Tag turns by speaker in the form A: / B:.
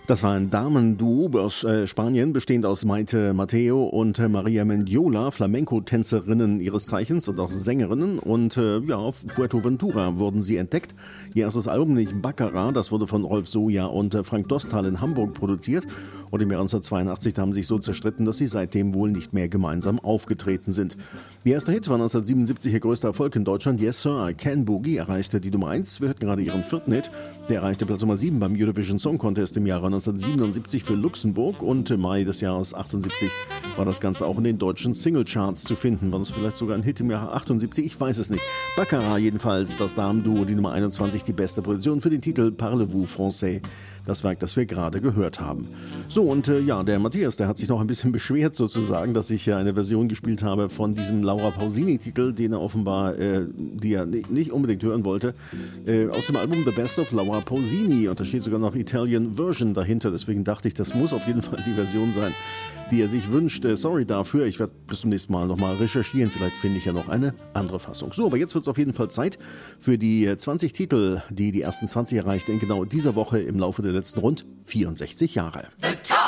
A: Das war ein Damenduo aus Spanien, bestehend aus Maite Mateo und Maria Mendiola, Flamenco-Tänzerinnen ihres Zeichens und auch Sängerinnen. Und auf Fuerteventura wurden sie entdeckt. Ihr erstes Album, nicht Baccarat, das wurde von Rolf Soja und Frank Dostal in Hamburg produziert. Und im Jahr 1982 haben sie sich so zerstritten, dass sie seitdem wohl nicht mehr gemeinsam aufgetreten sind. Ihr erster Hit war 1977 ihr größter Erfolg in Deutschland. Yes Sir, I Can Boogie erreichte die Nummer 1. Wir hörten gerade ihren vierten Hit. Der erreichte Platz Nummer 7 beim Eurovision Song Contest im Jahre 1977 für Luxemburg und im Mai des Jahres 78 war das Ganze auch in den deutschen Singlecharts zu finden. War das vielleicht sogar ein Hit im Jahre 78? Ich weiß es nicht. Baccarat jedenfalls, das Damenduo, die Nummer 21, die beste Position für den Titel Parlez-vous Français, das Werk, das wir gerade gehört haben. So, und der Matthias, der hat sich noch ein bisschen beschwert sozusagen, dass ich eine Version gespielt habe von diesem Laura Pausini-Titel, den er offenbar, die er nicht unbedingt hören wollte, aus dem Album The Best of Laura Pausini. Und da steht sogar noch Italian Version dahinter. Deswegen dachte ich, das muss auf jeden Fall die Version sein, die er sich wünscht. Sorry dafür, ich werde bis zum nächsten Mal nochmal recherchieren. Vielleicht finde ich ja noch eine andere Fassung. So, aber jetzt wird es auf jeden Fall Zeit für die 20 Titel, die ersten 20 erreicht in genau dieser Woche im Laufe der letzten rund 64 Jahre.